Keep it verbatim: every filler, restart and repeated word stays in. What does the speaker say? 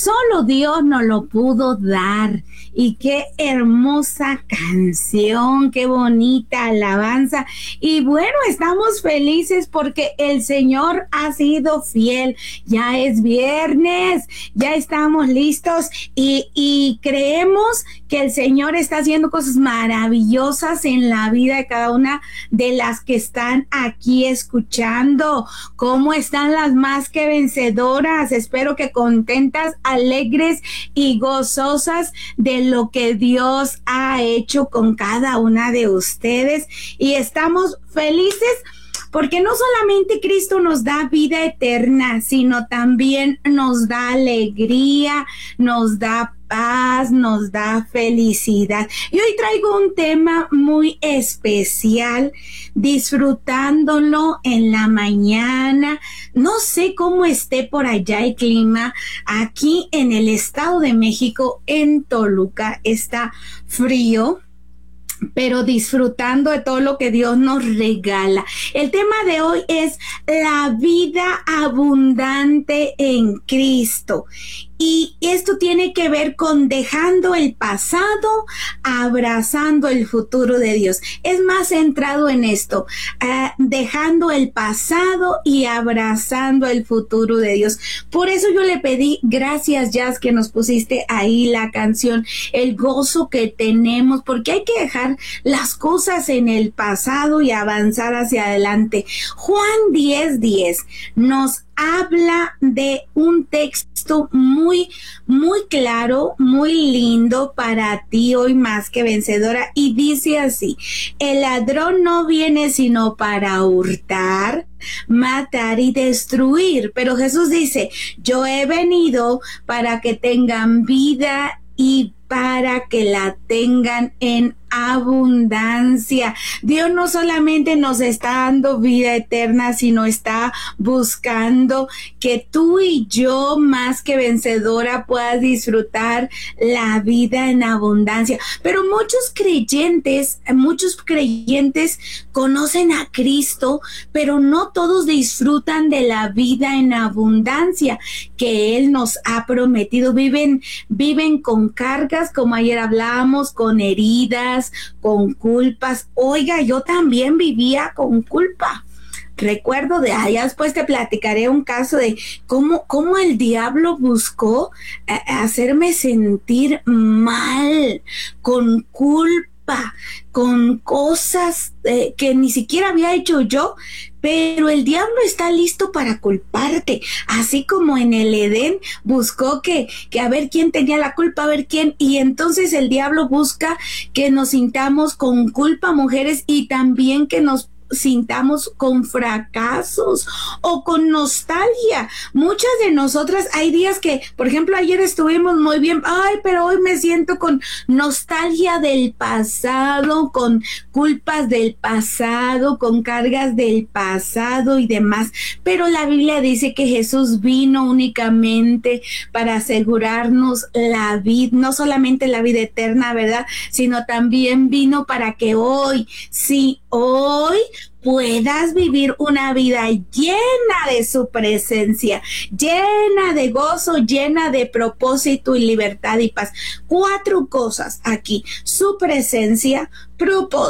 solo Dios nos lo pudo dar. Y qué hermosa canción, qué bonita alabanza. Y bueno, estamos felices porque el Señor ha sido fiel. Ya es viernes, ya estamos listos y, y creemos que el Señor está haciendo cosas maravillosas en la vida de cada una de las que están aquí escuchando. ¿Cómo están las más que vencedoras? Espero que contentas, alegres y gozosas de lo que Dios ha hecho con cada una de ustedes. Y estamos felices porque no solamente Cristo nos da vida eterna, sino también nos da alegría, nos da paz, nos da felicidad. Y hoy traigo un tema muy especial, disfrutándolo en la mañana. No sé cómo esté por allá el clima. Aquí en el Estado de México, en Toluca, está frío, pero disfrutando de todo lo que Dios nos regala. El tema de hoy es la vida abundante en Cristo. Y esto tiene que ver con dejando el pasado, abrazando el futuro de Dios. Es más centrado en esto, uh, dejando el pasado y abrazando el futuro de Dios. Por eso yo le pedí, gracias Jazz, que nos pusiste ahí la canción, el gozo que tenemos, porque hay que dejar las cosas en el pasado y avanzar hacia adelante. Juan diez diez nos habla de un texto muy, muy claro, muy lindo para ti hoy más que vencedora, y dice así: el ladrón no viene sino para hurtar, matar y destruir, pero Jesús dice: yo he venido para que tengan vida y para que la tengan en abundancia. Dios no solamente nos está dando vida eterna, sino está buscando que tú y yo, más que vencedora, puedas disfrutar la vida en abundancia. Pero muchos creyentes, muchos creyentes conocen a Cristo, pero no todos disfrutan de la vida en abundancia que Él nos ha prometido. Viven, viven con cargas, como ayer hablábamos, con heridas, con culpas. Oiga, yo también vivía con culpa. Recuerdo de allá, después te platicaré un caso de cómo, cómo el diablo buscó eh, hacerme sentir mal, con culpa, con cosas eh, que ni siquiera había hecho yo. Pero el diablo está listo para culparte, así como en el Edén buscó que, que a ver quién tenía la culpa, a ver quién, y entonces el diablo busca que nos sintamos con culpa, mujeres, y también que nos sintamos con fracasos o con nostalgia. Muchas de nosotras hay días que, por ejemplo, ayer estuvimos muy bien, ay, pero hoy me siento con nostalgia del pasado, con culpas del pasado, con cargas del pasado y demás. Pero la Biblia dice que Jesús vino únicamente para asegurarnos la vida, no solamente la vida eterna, ¿verdad? Sino también vino para que hoy, sí, hoy puedas vivir una vida llena de su presencia, llena de gozo, llena de propósito y libertad y paz. Cuatro cosas aquí: su presencia, propósito,